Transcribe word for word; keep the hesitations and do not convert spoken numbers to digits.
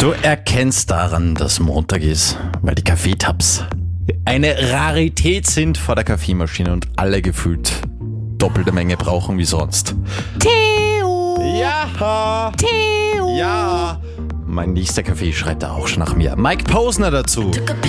Du erkennst daran, dass Montag ist, weil die Kaffeetabs eine Rarität sind vor der Kaffeemaschine und alle gefühlt doppelte Menge brauchen wie sonst. Theo! Ja! Theo! Ja! Mein nächster Kaffee schreit da auch schon nach mir. Mike Posner dazu.